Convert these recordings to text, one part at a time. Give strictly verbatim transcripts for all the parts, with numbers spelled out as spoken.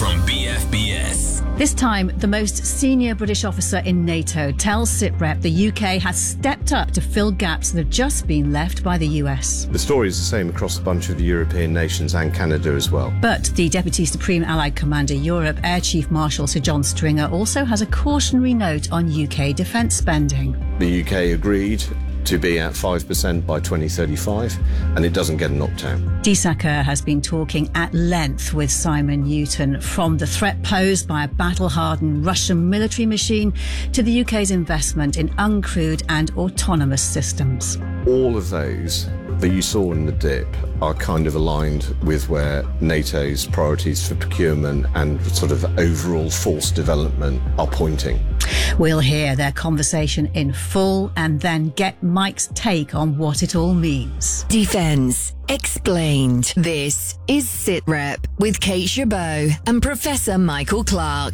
from B F B S. This time, the most senior British officer in NATO tells SITREP the U K has stepped up to fill gaps that have just been left by the U S. The story is the same across a bunch of European nations and Canada as well. But the Deputy Supreme Allied Commander Europe, Air Chief Marshal Sir John Stringer, also has a cautionary note on U K defence spending. The U K agreed to be at five percent by twenty thirty-five, and it doesn't get knocked out. D. Sacker has been talking at length with Simon Newton, from the threat posed by a battle-hardened Russian military machine to the U K's investment in uncrewed and autonomous systems. All of those that you saw in the dip are kind of aligned with where NATO's priorities for procurement and sort of overall force development are pointing. We'll hear their conversation in full and then get Mike's take on what it all means. Defence Explained. This is SITREP with Kate Chabot and Professor Michael Clark.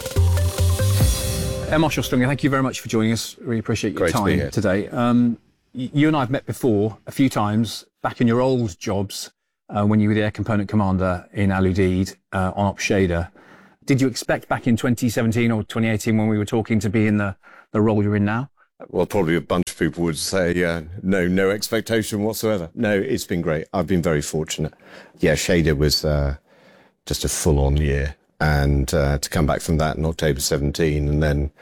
Air Marshal Stringer, thank you very much for joining us. Really appreciate your Great time to be here today. Um, you and I have met before a few times back in your old jobs uh, when you were the Air Component Commander in Al Udeid uh, on Op Shader. Did you expect back in twenty seventeen or twenty eighteen when we were talking to be in the, the role you're in now? Well, probably a bunch of people would say, uh, no, no expectation whatsoever. No, it's been great. I've been very fortunate. Yeah, Shader was uh, just a full-on year. And uh, to come back from that in October seventeen and then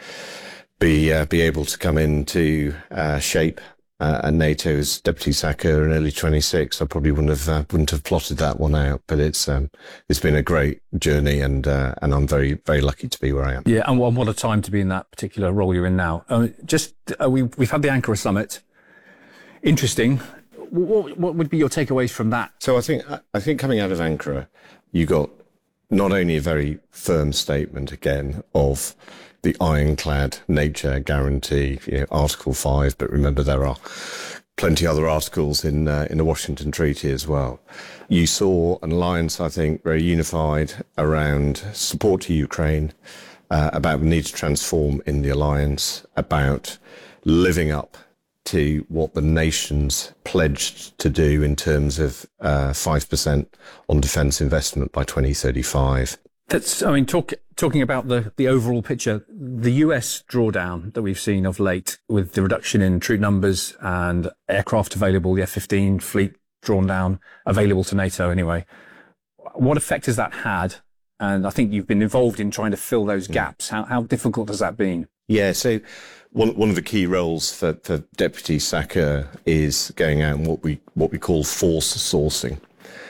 be uh, be able to come into uh, shape uh, at NATO as Deputy Sacker in early twenty-six, I probably wouldn't have uh, wouldn't have plotted that one out. But it's um, it's been a great journey, and uh, and I'm very very lucky to be where I am. Yeah, and what, what a time to be in that particular role you're in now. Uh, just uh, we we've had the Ankara summit. Interesting. What, what would be your takeaways from that? So I think I think coming out of Ankara, you got not only a very firm statement again of the ironclad nature guarantee, you know, Article five, but remember there are plenty other articles in uh, in the Washington Treaty as well. You saw an alliance, I think, very unified around support to Ukraine, uh, about the need to transform in the alliance, about living up to what the nations pledged to do in terms of uh, five percent on defence investment by twenty thirty-five. That's, I mean, talk, talking about the, the overall picture, the U S drawdown that we've seen of late with the reduction in troop numbers and aircraft available, the F fifteen fleet drawn down, available to NATO anyway. What effect has that had? And I think you've been involved in trying to fill those gaps. How, how difficult has that been? Yeah, so one one of the key roles for, for Deputy Sacker is going out and what we what we call force sourcing.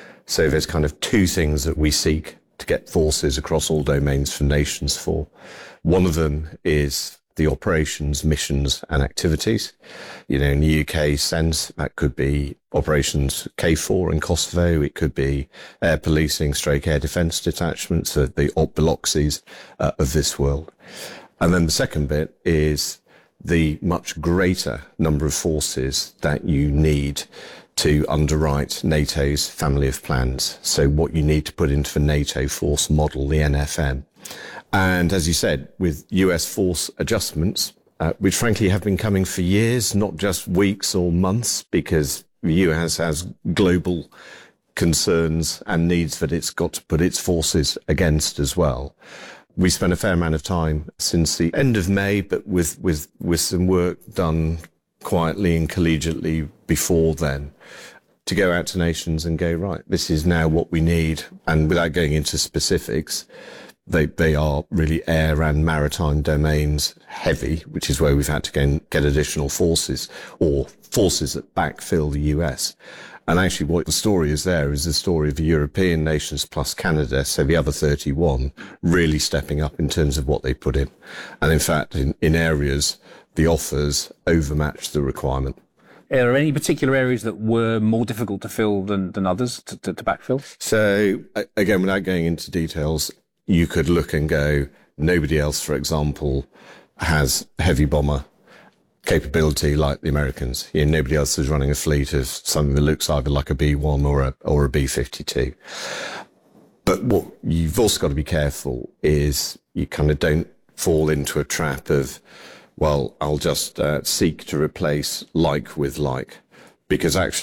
So there's kind of two things that we seek to get forces across all domains for nations for. One of them is the operations, missions and activities. You know, in the U K sense, that could be operations K four in Kosovo. It could be air policing, stroke air defence detachments, uh, the O P Biloxis uh, of this world. And then the second bit is the much greater number of forces that you need to underwrite NATO's family of plans. So what you need to put into the NATO force model, the N F M. And as you said, with U S force adjustments, uh, which frankly have been coming for years, not just weeks or months, because the U S has global concerns and needs that it's got to put its forces against as well. We spent a fair amount of time since the end of May, but with, with, with some work done quietly and collegiately before then, to go out to nations and go, right, this is now what we need. And without going into specifics, they, they are really air and maritime domains heavy, which is where we've had to go and get additional forces or forces that backfill the U S. And actually what the story is there is the story of the European nations plus Canada, so the other thirty-one, really stepping up in terms of what they put in. And in fact, in, in areas, the offers overmatch the requirement. Are there any particular areas that were more difficult to fill than, than others to, to, to backfill? So, again, without going into details, you could look and go, nobody else, for example, has heavy bomber capability like the Americans. You know, nobody else is running a fleet of something that looks either like a B one or a, or a B fifty-two. But what you've also got to be careful is you kind of don't fall into a trap of, well, I'll just uh, seek to replace like with like, because actually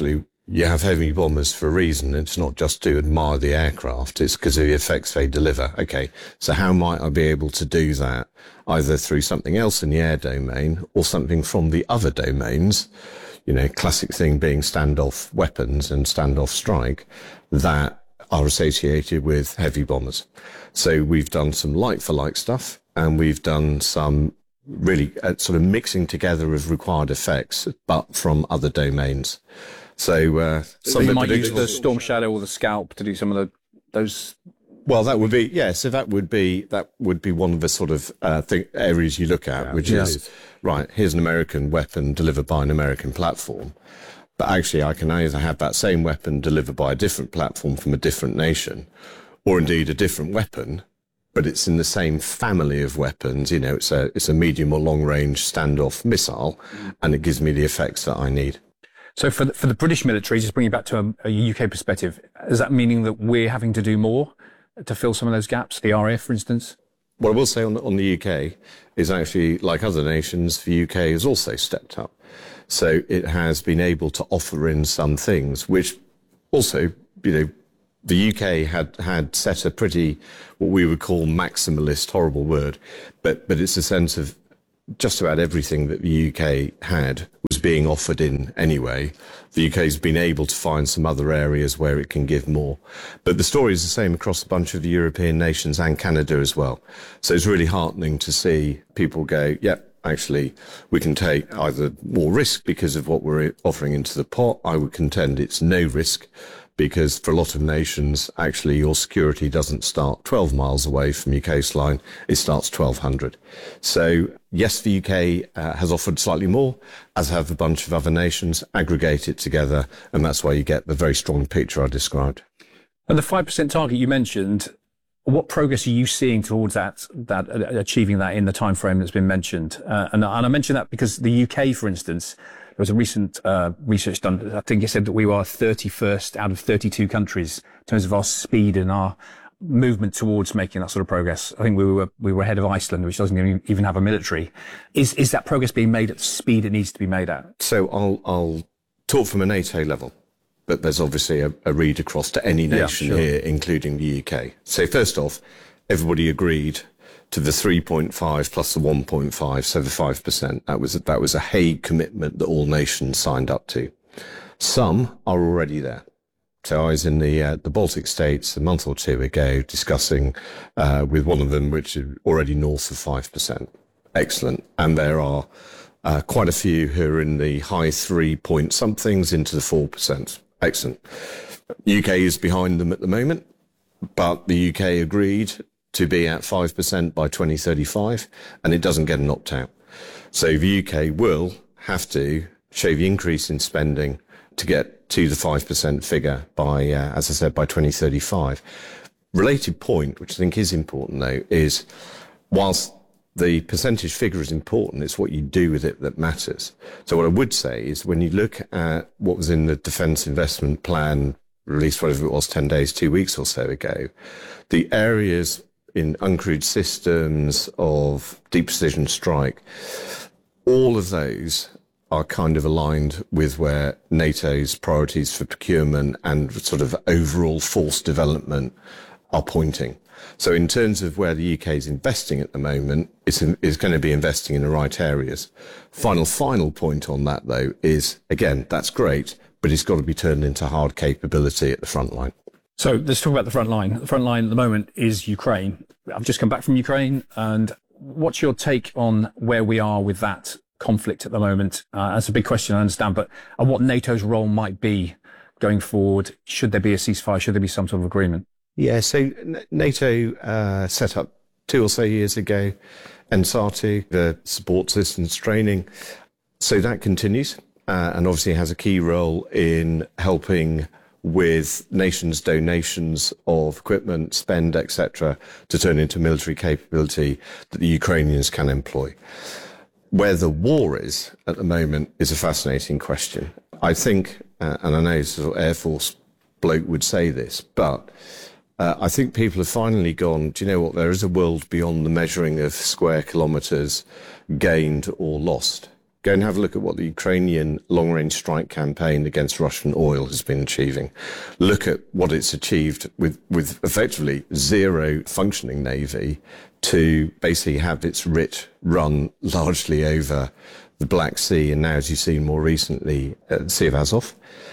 you have heavy bombers for a reason. It's not just to admire the aircraft, it's because of the effects they deliver. Okay, so how might I be able to do that either through something else in the air domain or something from the other domains, you know, classic thing being standoff weapons and standoff strike, that are associated with heavy bombers. So we've done some like-for-like stuff, and we've done some really uh, sort of mixing together of required effects, but from other domains. So, uh, so you might use the Storm Shadow or the Scalp to do some of the those. Well, that would be yeah. So that would be that would be one of the sort of uh, th- areas you look at, yeah, which yes. is right. Here's an American weapon delivered by an American platform, but actually, I can either have that same weapon delivered by a different platform from a different nation, or indeed a different weapon, but it's in the same family of weapons. You know, it's a it's a medium or long range standoff missile, and it gives me the effects that I need. So for the, for the British military, just bringing it back to a, a U K perspective, is that meaning that we're having to do more to fill some of those gaps? The R A F, for instance? What I will say on the, on the U K is actually, like other nations, the U K has also stepped up. So it has been able to offer in some things, which also, you know, the U K had, had set a pretty, what we would call maximalist, horrible word, but, but it's a sense of just about everything that the U K had was being offered in anyway. The U K's been able to find some other areas where it can give more. But the story is the same across a bunch of the European nations and Canada as well. So it's really heartening to see people go, yep, actually, we can take either more risk because of what we're offering into the pot. I would contend it's no risk, because for a lot of nations, actually, your security doesn't start twelve miles away from your coastline. It starts twelve hundred. So, yes, the U K uh, has offered slightly more, as have a bunch of other nations. Aggregate it together, and that's why you get the very strong picture I described. And the five percent target you mentioned, what progress are you seeing towards that, that uh, achieving that in the time frame that's been mentioned? Uh, and, and I mention that because the U K, for instance, there was a recent uh, research done. I think it said that we were thirty-first out of thirty-two countries in terms of our speed and our movement towards making that sort of progress. I think we were we were ahead of Iceland, which doesn't even have a military. Is is that progress being made at the speed it needs to be made at? So I'll I'll talk from a NATO level, but there's obviously a, a read across to any nation yeah, sure. here, including the U K. So first off, everybody agreed to the three point five plus the one point five, so the five percent. That was, that was a Hague commitment that all nations signed up to. Some are already there. So I was in the uh, the Baltic states a month or two ago discussing uh, with one of them, which is already north of five percent. Excellent. And there are uh, quite a few who are in the high three point somethings into the four percent. Excellent. U K is behind them at the moment, but the U K agreed to be at five percent by twenty thirty-five, and it doesn't get an opt-out. So the U K will have to show the increase in spending to get to the five percent figure by, uh, as I said, by twenty thirty-five. Related point, which I think is important though, is whilst the percentage figure is important, it's what you do with it that matters. So what I would say is when you look at what was in the Defence Investment Plan, released whatever it was, ten days, two weeks or so ago, the areas in uncrewed systems of deep precision strike, all of those are kind of aligned with where NATO's priorities for procurement and sort of overall force development are pointing. So in terms of where the U K is investing at the moment, it's, in, it's going to be investing in the right areas. Final, final point on that, though, is, again, that's great, but it's got to be turned into hard capability at the front line. So let's talk about the front line. The front line at the moment is Ukraine. I've just come back from Ukraine. And what's your take on where we are with that conflict at the moment? Uh, that's a big question, I understand, but and what NATO's role might be going forward. Should there be a ceasefire? Should there be some sort of agreement? Yeah, so NATO uh, set up two or so years ago, NSATU, the support systems training. So that continues uh, and obviously has a key role in helping with nations' donations of equipment, spend, et cetera, to turn into military capability that the Ukrainians can employ. Where the war is at the moment is a fascinating question. I think, uh, and I know sort of Air Force bloke would say this, but uh, I think people have finally gone, do you know what, there is a world beyond the measuring of square kilometres gained or lost. Go and have a look at what the Ukrainian long-range strike campaign against Russian oil has been achieving. Look at what it's achieved with, with effectively zero functioning navy to basically have its R I T run largely over the Black Sea and now, as you've seen more recently, uh, the Sea of Azov.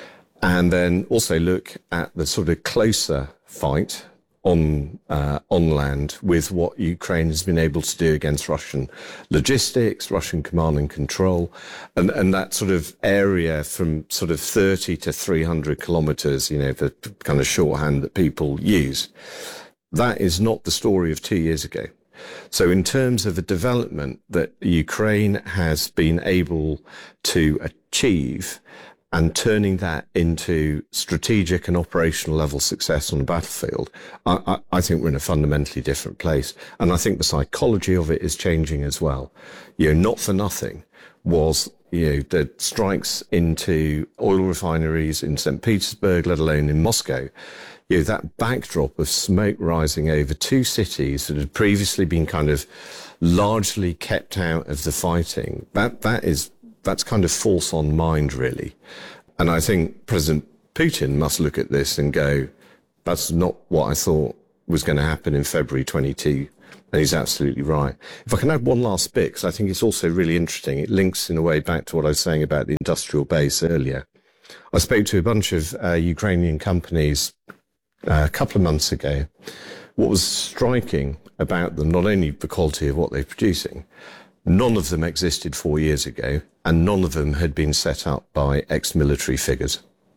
And then also look at the sort of closer fight on uh, on land with what Ukraine has been able to do against Russian logistics, Russian command and control, and, and that sort of area from sort of thirty to three hundred kilometres, you know, the kind of shorthand that people use. That is not the story of two years ago. So in terms of a development that Ukraine has been able to achieve, and turning that into strategic and operational level success on the battlefield, I, I, I think we're in a fundamentally different place. And I think the psychology of it is changing as well. You know, not for nothing was, you know, the strikes into oil refineries in Saint Petersburg, let alone in Moscow. You know, that backdrop of smoke rising over two cities that had previously been kind of largely kept out of the fighting, that, that is, that's kind of false on mind, really. And I think President Putin must look at this and go, that's not what I thought was going to happen in February twenty-two. And he's absolutely right. If I can add one last bit, because I think it's also really interesting. It links in a way back to what I was saying about the industrial base earlier. I spoke to a bunch of uh, Ukrainian companies uh, a couple of months ago. What was striking about them, not only the quality of what they're producing, none of them existed four years ago, and none of them had been set up by ex-military figures.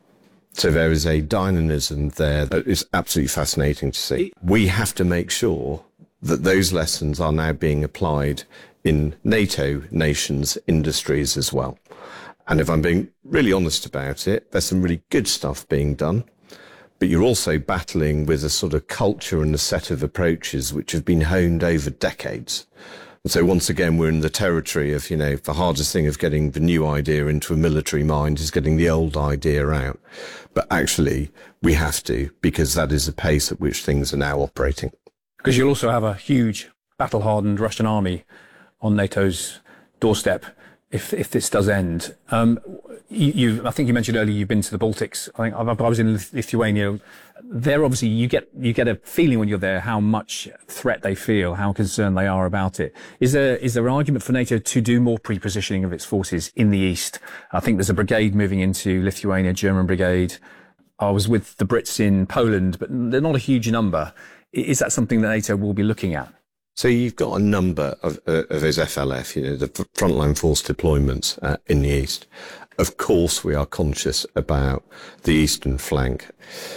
So there is a dynamism there that is absolutely fascinating to see. We have to make sure that those lessons are now being applied in NATO nations' industries as well. And if I'm being really honest about it, there's some really good stuff being done, but you're also battling with a sort of culture and a set of approaches which have been honed over decades. And so once again, we're in the territory of, you know, the hardest thing of getting the new idea into a military mind is getting the old idea out. But actually, we have to, because that is the pace at which things are now operating. Because you'll also have a huge battle-hardened Russian army on NATO's doorstep if if this does end. Um, you, you, I think you mentioned earlier you've been to the Baltics. I think I, I was in Lithuania. There, obviously, you get you get a feeling when you're there how much threat they feel, how concerned they are about it. Is there is there an argument for NATO to do more pre-positioning of its forces in the east? I think there's a brigade moving into Lithuania, German brigade. I was with the Brits in Poland, but they're not a huge number. Is that something that NATO will be looking at? So you've got a number of, uh, of those F L F, you know, the frontline force deployments uh, in the east. Of course, we are conscious about the eastern flank.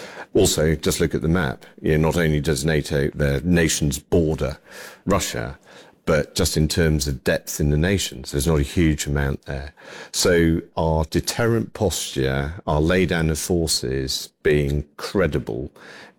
Also, just look at the map. You know, not only does NATO, their nations border Russia, but just in terms of depth in the nations, there's not a huge amount there. So our deterrent posture, our laydown of forces being credible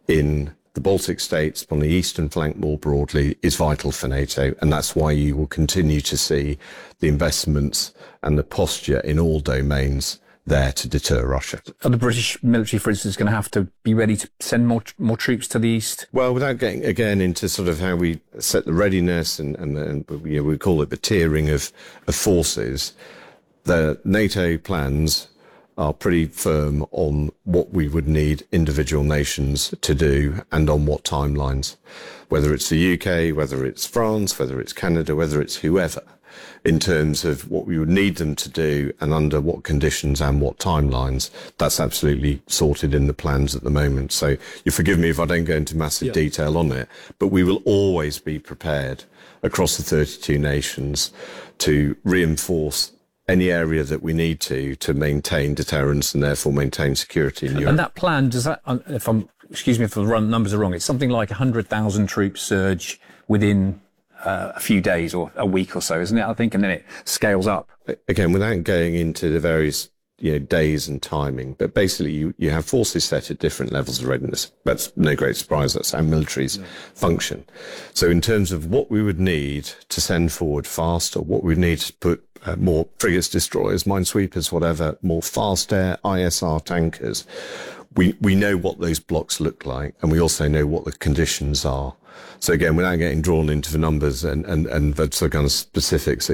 in the Baltic states on the eastern flank more broadly is vital for NATO, and that's why you will continue to see the investments and the posture in all domains there to deter Russia. Are the British military, for instance, going to have to be ready to send more more troops to the east? Well, without getting again into sort of how we set the readiness and, and, and you know, we call it the tiering of, of forces, the NATO plans are pretty firm on what we would need individual nations to do and on what timelines, whether it's the U K, whether it's France, whether it's Canada, whether it's whoever, in terms of what we would need them to do and under what conditions and what timelines. That's absolutely sorted in the plans at the moment. So you forgive me if I don't go into massive yeah. detail on it, but we will always be prepared across the thirty-two nations to reinforce any area that we need to, to maintain deterrence and therefore maintain security in Europe. And that plan, does that, if I'm, excuse me if the numbers are wrong, it's something like one hundred thousand troops surge within uh, a few days or a week or so, isn't it? I think, and then it scales up. Again, without going into the various, you know, days and timing, but basically you, you have forces set at different levels of readiness. That's no great surprise. That's how militaries yeah. function. So in terms of what we would need to send forward fast, or what we need to put uh, more frigates, destroyers, minesweepers, whatever, more fast air, I S R tankers, we, we know what those blocks look like, and we also know what the conditions are. So again, without getting drawn into the numbers and, and, and the sort of kind of specifics that you're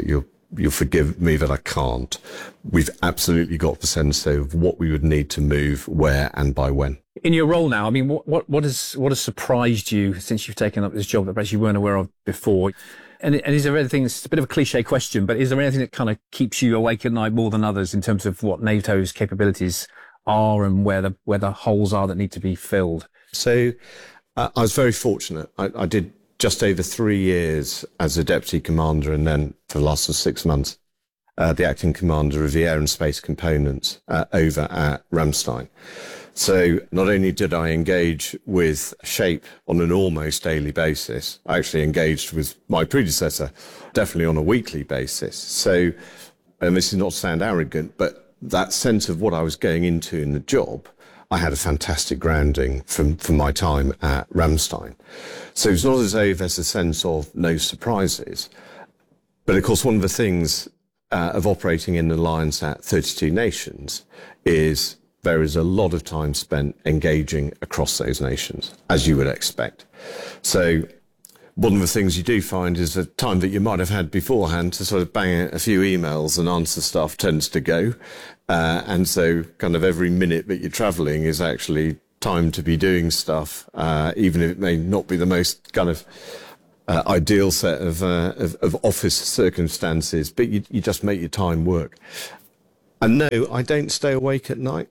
you'll forgive me that I can't. We've absolutely got the sense of what we would need to move, where and by when. In your role now, I mean, what, what, what has, what has surprised you since you've taken up this job that perhaps you weren't aware of before? And, and is there anything, it's a bit of a cliche question, but is there anything that kind of keeps you awake at night more than others in terms of what NATO's capabilities are and where the, where the holes are that need to be filled? So uh, I was very fortunate. I, I did just over three years as a deputy commander, and then for the last six months, uh, the acting commander of the Air and Space Components uh, over at Ramstein. So not only did I engage with SHAPE on an almost daily basis, I actually engaged with my predecessor definitely on a weekly basis. So, and this is not to sound arrogant, but that sense of what I was going into in the job, I had a fantastic grounding from, from my time at Ramstein. So it's not as though there's a sense of no surprises. But of course, one of the things uh, of operating in an alliance at thirty-two nations is there is a lot of time spent engaging across those nations, as you would expect. So one of the things you do find is the time that you might have had beforehand to sort of bang out a few emails and answer stuff tends to go. Uh, and so kind of every minute that you're traveling is actually time to be doing stuff, uh, even if it may not be the most kind of uh, ideal set of, uh, of, of office circumstances, but you, you just make your time work. And no, I don't stay awake at night.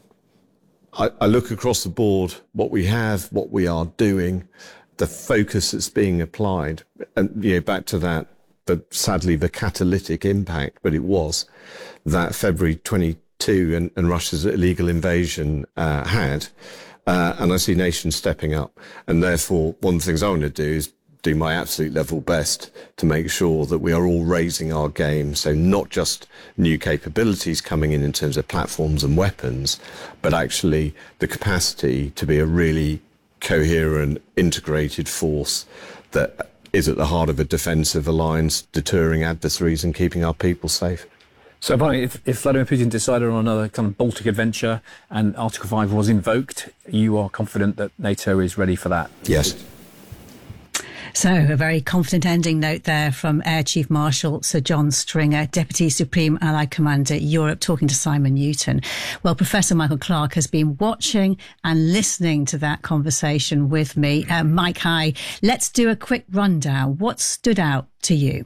I, I look across the board, what we have, what we are doing, the focus that's being applied, and you know, back to that, but sadly the catalytic impact, but it was that February twenty-two and, and Russia's illegal invasion uh, had, uh, and I see nations stepping up, and therefore one of the things I want to do is do my absolute level best to make sure that we are all raising our game. So not just new capabilities coming in in terms of platforms and weapons, but actually the capacity to be a really coherent, integrated force that is at the heart of a defensive alliance, deterring adversaries and keeping our people safe. So, Barney, if, if Vladimir Putin decided on another kind of Baltic adventure and Article five was invoked, you are confident that NATO is ready for that? Yes. So a very confident ending note there from Air Chief Marshal Sir John Stringer, Deputy Supreme Allied Commander Europe, talking to Simon Newton. Well, Professor Michael Clarke has been watching and listening to that conversation with me. Uh, Mike, hi. Let's do a quick rundown. What stood out to you?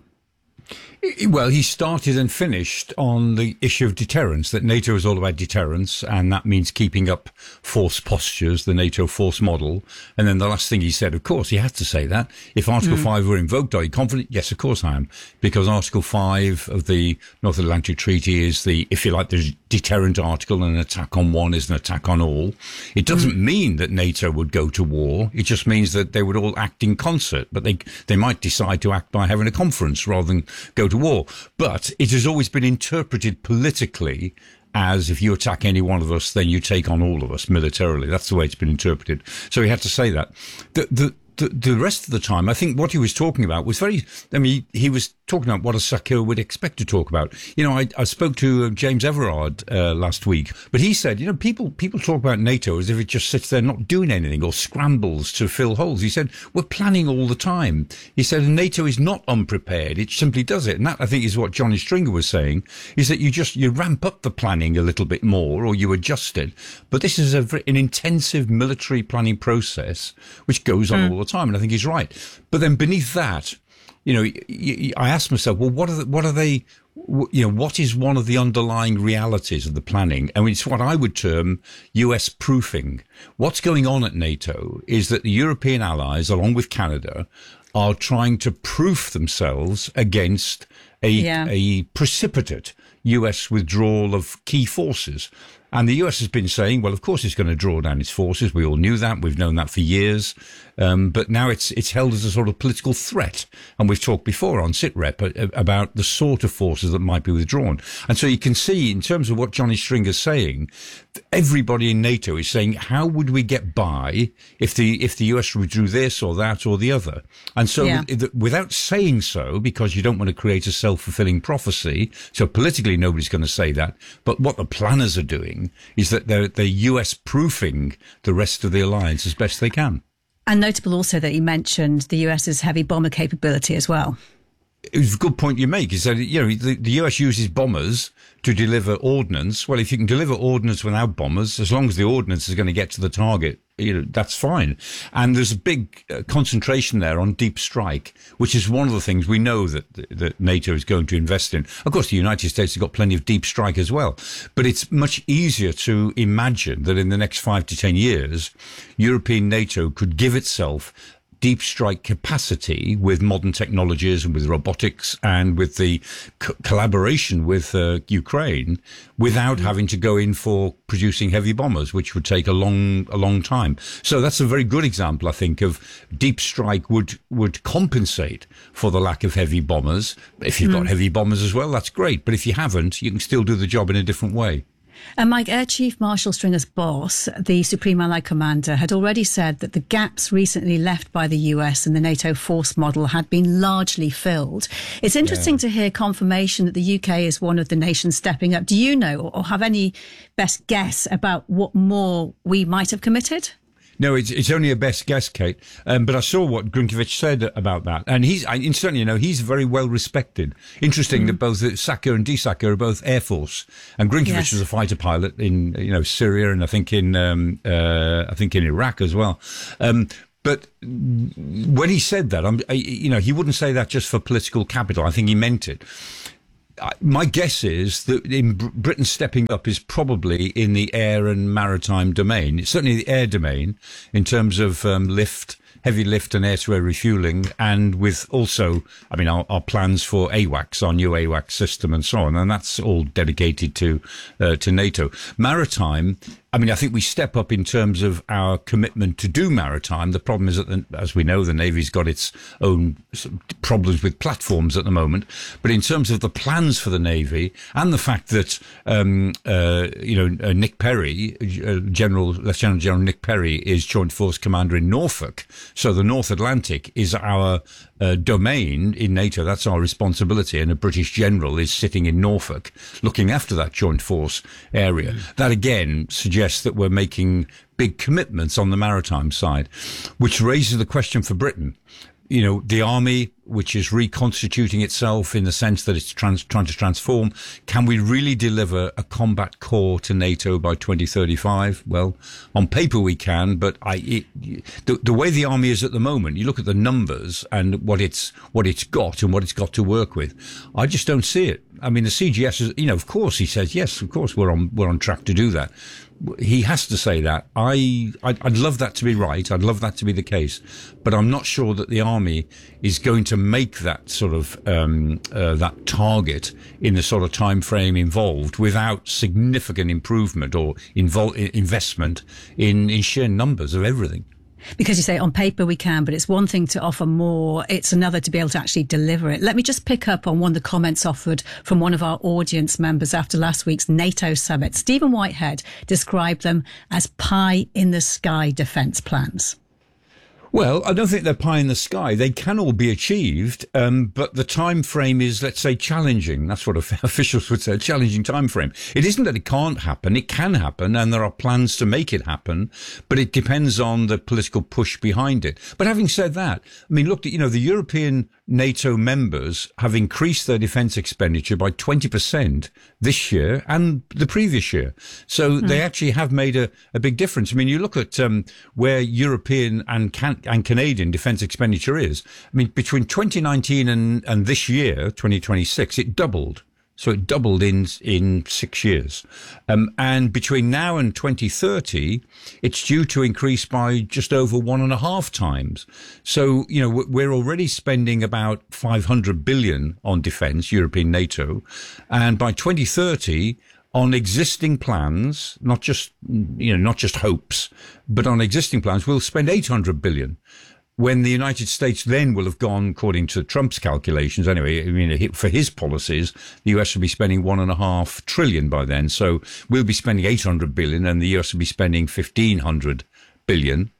Well, he started and finished on the issue of deterrence, that NATO is all about deterrence, and that means keeping up force postures, the NATO force model. And then the last thing he said, of course, he had to say that. If Article mm. five were invoked, are you confident? Yes, of course I am. Because Article five of the North Atlantic Treaty is the, if you like, the deterrent article, and an attack on one is an attack on all. It doesn't mm. mean that NATO would go to war. It just means that they would all act in concert, but they, they might decide to act by having a conference rather than go to war. But it has always been interpreted politically as if you attack any one of us, then you take on all of us militarily. That's the way it's been interpreted. So he had to say that. The, the, the, the rest of the time, I think what he was talking about was very, I mean, he was talking about what a Sacco would expect to talk about. You know, I, I spoke to James Everard uh, last week, but he said, you know, people people talk about NATO as if it just sits there not doing anything or scrambles to fill holes. He said, we're planning all the time. He said, NATO is not unprepared. It simply does it. And that, I think, is what Johnny Stringer was saying, is that you just, you ramp up the planning a little bit more or you adjust it. But this is a very, an intensive military planning process which goes on mm. all the time. And I think he's right. But then beneath that, you know, I asked myself, well, what are the, what are they, you know, what is one of the underlying realities of the planning? I mean, it's what I would term U S proofing. What's going on at NATO is that the European allies, along with Canada, are trying to proof themselves against a, yeah. a precipitate U S withdrawal of key forces. And the U S has been saying, well, of course it's going to draw down its forces. We all knew that. We've known that for years. Um, but now it's it's held as a sort of political threat. And we've talked before on SITREP about the sort of forces that might be withdrawn. And so you can see, in terms of what Johnny Stringer's saying, everybody in NATO is saying, how would we get by if the if the U S withdrew this or that or the other? And so yeah. without saying so, because you don't want to create a self-fulfilling prophecy, so politically nobody's going to say that, but what the planners are doing is that they're, they're U S proofing the rest of the alliance as best they can. And notable also that you mentioned the US's heavy bomber capability as well. it's a good point you make. Is that, you know, the, the U S uses bombers to deliver ordnance. Well, if you can deliver ordnance without bombers, as long as the ordnance is going to get to the target, you know, that's fine. And there's a big uh, concentration there on deep strike, which is one of the things we know that that NATO is going to invest in. Of course, the United States has got plenty of deep strike as well, but it's much easier to imagine that in the next five to ten years, European NATO could give itself deep strike capacity with modern technologies and with robotics and with the co- collaboration with uh, Ukraine without having to go in for producing heavy bombers, which would take a long, a long time. So that's a very good example, I think, of deep strike would, would compensate for the lack of heavy bombers. If you've mm. got heavy bombers as well, that's great. But if you haven't, you can still do the job in a different way. And Mike, Air Chief Marshal Stringer's boss, the Supreme Allied Commander, had already said that the gaps recently left by the U S in the NATO force model had been largely filled. It's interesting yeah. to hear confirmation that the U K is one of the nations stepping up. Do you know or have any best guess about what more we might have committed? No, it's it's only a best guess, Kate. Um, but I saw what Grynkewicz said about that, and he's I, certainly, you know, he's very well respected. Interesting mm. that both Saka and Disaka are both Air Force, and Grynkewicz yes. was a fighter pilot in you know Syria and I think in um, uh, I think in Iraq as well. Um, But when he said that, I'm, I, you know, he wouldn't say that just for political capital. I think he meant it. My guess is that in Britain stepping up is probably in the air and maritime domain. It's certainly the air domain in terms of um, lift, heavy lift and air-to-air refueling, and with also, I mean, our, our plans for AWACS, our new AWACS system and so on, and that's all dedicated to uh, to NATO. Maritime, I mean, I think we step up in terms of our commitment to do maritime. The problem is that, the, as we know, the Navy's got its own problems with platforms at the moment. But in terms of the plans for the Navy and the fact that, um, uh, you know, uh, Nick Perry, uh, General, Lieutenant General Nick Perry is Joint Force Commander in Norfolk. So the North Atlantic is our uh, domain in NATO. That's our responsibility. And a British general is sitting in Norfolk looking after that joint force area. Mm. That again suggests that we're making big commitments on the maritime side, which raises the question for Britain. You know, the army, which is reconstituting itself in the sense that it's trans- trying to transform. Can we really deliver a combat core to NATO by twenty thirty-five? Well, on paper we can, but I, it, the, the way the army is at the moment, you look at the numbers and what it's, what it's got and what it's got to work with. I just don't see it. I mean, the C G S is, you know, of course he says, yes, of course we're on, we're on track to do that. He has to say that. I, I'd, I'd love that to be right. I'd love that to be the case, but I'm not sure that the army is going to make that sort of, um, uh, that target in the sort of time frame involved without significant improvement or invol- investment in, in sheer numbers of everything. Because you say on paper we can, but it's one thing to offer more, it's another to be able to actually deliver it. Let me just pick up on one of the comments offered from one of our audience members after last week's NATO summit. Stephen Whitehead described them as pie in the sky defence plans. Well, I don't think they're pie in the sky. They can all be achieved, um, but the time frame is, let's say, challenging. That's what officials would say, a challenging time frame. It isn't that it can't happen. It can happen, and there are plans to make it happen, but it depends on the political push behind it. But having said that, I mean, look, you know, the European NATO members have increased their defence expenditure by twenty percent this year and the previous year. So mm. they actually have made a, a big difference. I mean, you look at um, where European and can- and Canadian defence expenditure is. I mean, between twenty nineteen and, and this year, twenty twenty-six, it doubled. So it doubled in in six years. Um, and between now and twenty thirty, it's due to increase by just over one and a half times. So, you know, we're already spending about five hundred billion on defence, European NATO. And by twenty thirty, on existing plans, not just, you know, not just hopes, but on existing plans, we'll spend eight hundred billion. When the United States then will have gone, according to Trump's calculations, anyway, I mean, for his policies, the U S will be spending one and a half trillion by then. So we'll be spending eight hundred billion and the U S will be spending fifteen hundred billion.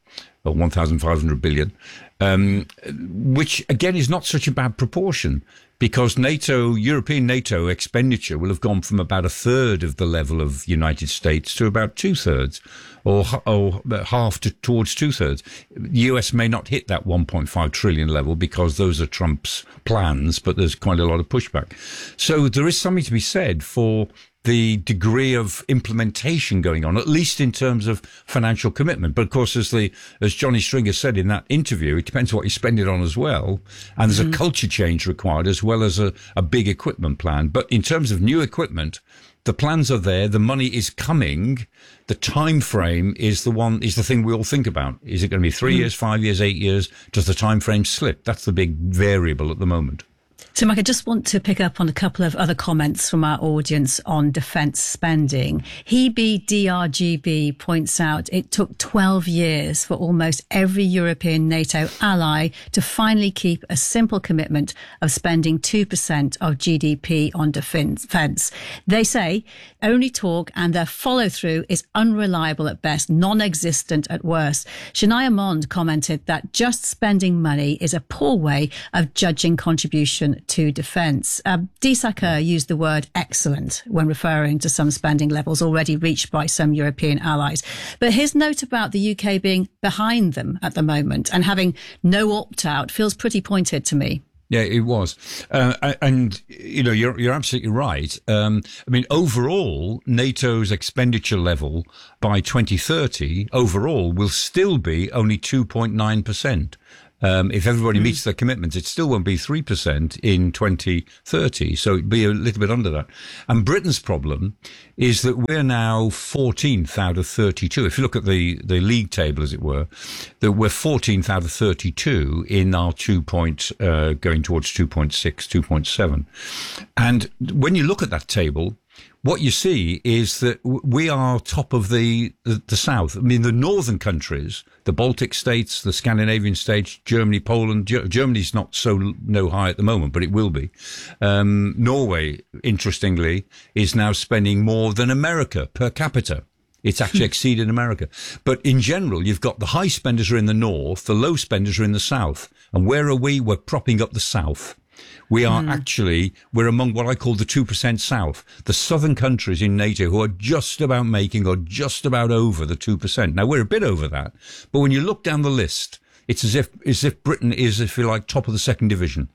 or one thousand five hundred billion, um, which again is not such a bad proportion, because NATO, European NATO expenditure will have gone from about a third of the level of United States to about two thirds, or, or half to towards two thirds. The U S may not hit that one point five trillion level because those are Trump's plans, but there's quite a lot of pushback. So there is something to be said for the degree of implementation going on, at least in terms of financial commitment. But of course, as the as Johnny Stringer said in that interview, it depends what you spend it on as well. And there's mm-hmm. a culture change required as well as a, a big equipment plan. But in terms of new equipment, the plans are there. The money is coming. The time frame is the one is the thing we all think about. Is it going to be three mm-hmm. years, five years, eight years? Does the time frame slip? That's the big variable at the moment. So, Mike, I just want to pick up on a couple of other comments from our audience on defence spending. Hebe D R G B points out it took twelve years for almost every European NATO ally to finally keep a simple commitment of spending two percent of G D P on defence. They say only talk and their follow-through is unreliable at best, non-existent at worst. Shania Mond commented that just spending money is a poor way of judging contribution to defence. Uh, Diesaker used the word excellent when referring to some spending levels already reached by some European allies. But his note about the U K being behind them at the moment and having no opt-out feels pretty pointed to me. Yeah, it was. Uh, and, you know, you're, you're absolutely right. Um, I mean, overall, NATO's expenditure level by twenty thirty overall will still be only two point nine percent. Um, if everybody mm. meets their commitments, it still won't be three percent in twenty thirty. So it'd be a little bit under that. And Britain's problem is that we're now fourteenth out of thirty-two. If you look at the, the league table, as it were, that we're fourteenth out of thirty-two in our two point, uh, going towards two point six, two point seven. And when you look at that table, what you see is that we are top of the, the, the south. I mean, the northern countries, the Baltic states, the Scandinavian states, Germany, Poland. G- Germany's not so no high at the moment, but it will be. Um, Norway, interestingly, is now spending more than America per capita. It's actually exceeded America. But in general, you've got the high spenders are in the north, the low spenders are in the south. And where are we? We're propping up the south. We are mm. actually, we're among what I call the two percent South, the southern countries in NATO who are just about making or just about over the two percent. Now, we're a bit over that, but when you look down the list, it's as if, as if Britain is, if you like, top of the second division.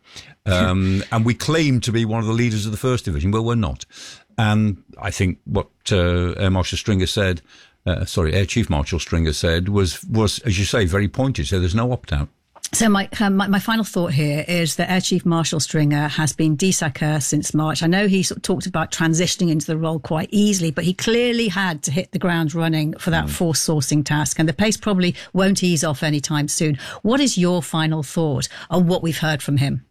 Um, and we claim to be one of the leaders of the first division. Well, we're not. And I think what uh, Air Marshal Stringer said, uh, sorry, Air Chief Marshal Stringer said was, was, as you say, very pointed. So there's no opt-out. So my, um, my my final thought here is that Air Chief Marshal Stringer has been Diesaker since March. I know he sort of talked about transitioning into the role quite easily, but he clearly had to hit the ground running for that mm. force sourcing task, and the pace probably won't ease off anytime soon. What is your final thought on what we've heard from him?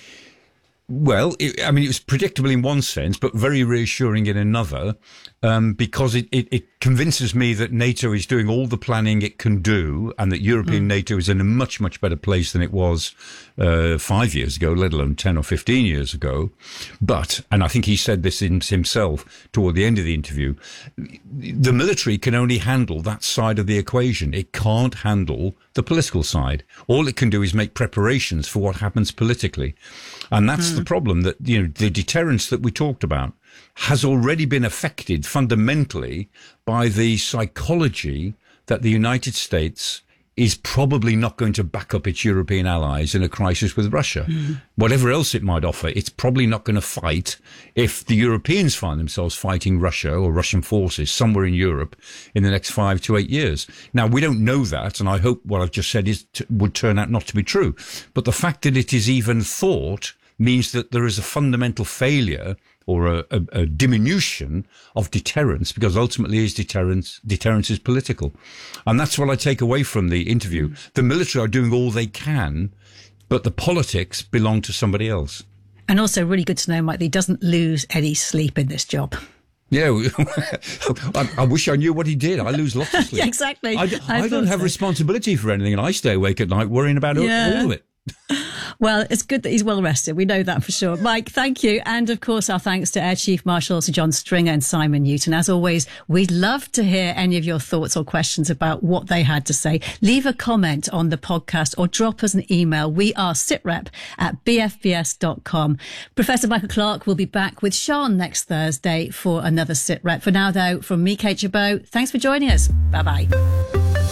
Well, it, I mean, it was predictable in one sense, but very reassuring in another, um, because it, it, it convinces me that NATO is doing all the planning it can do, and that European mm. NATO is in a much, much better place than it was uh, five years ago, let alone ten or fifteen years ago. But, and I think he said this in himself toward the end of the interview, the military can only handle that side of the equation. It can't handle the political side. All it can do is make preparations for what happens politically. And that's mm. the problem, that, you know, the deterrence that we talked about has already been affected fundamentally by the psychology that the United States is probably not going to back up its European allies in a crisis with Russia. Mm. Whatever else it might offer, it's probably not going to fight if the Europeans find themselves fighting Russia or Russian forces somewhere in Europe in the next five to eight years. Now, we don't know that, and I hope what I've just said is t- would turn out not to be true. But the fact that it is even thought means that there is a fundamental failure or a, a, a diminution of deterrence, because ultimately is deterrence, deterrence is political. And that's what I take away from the interview. The military are doing all they can, but the politics belong to somebody else. And also really good to know, Mike, that he doesn't lose any sleep in this job. Yeah, I, I wish I knew what he did. I lose lots of sleep. Yeah, exactly. I, I, I don't have so. responsibility for anything, and I stay awake at night worrying about yeah. all of it. Well, it's good that he's well rested. We know that for sure. Mike, thank you. And of course, our thanks to Air Chief Marshal Sir John Stringer and Simon Newton. As always, we'd love to hear any of your thoughts or questions about what they had to say. Leave a comment on the podcast or drop us an email. We are sitrep at b f b s dot com. Professor Michael Clarke will be back with Sean next Thursday for another SitRep. For now, though, from me, Kate Chabot, thanks for joining us. Bye-bye.